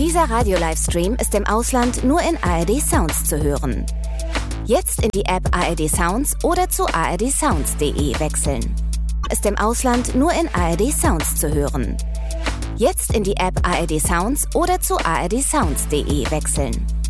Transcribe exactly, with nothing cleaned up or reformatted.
Dieser Radio-Livestream ist im Ausland nur in A R D Sounds zu hören. Jetzt in die App A R D Sounds oder zu a r d sounds punkt d e wechseln. Ist im Ausland nur in A R D Sounds zu hören. Jetzt in die App A R D Sounds oder zu a r d sounds punkt d e wechseln.